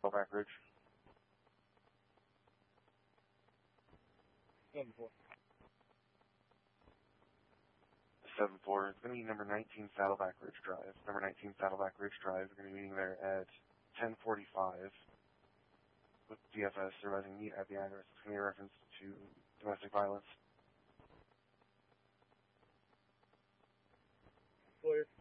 Saddleback Ridge. 7-4. 7-4. It's going to be number 19 Saddleback Ridge Drive. Number 19 Saddleback Ridge Drive. We're going to be meeting there at 10:45 with DFS supervising meet at the address. It's going to be a reference to domestic violence. Clear.